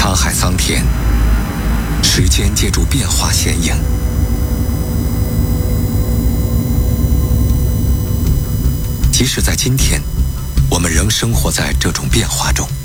沧海桑田，时间借助变化显影。即使在今天，我们仍生活在这种变化中。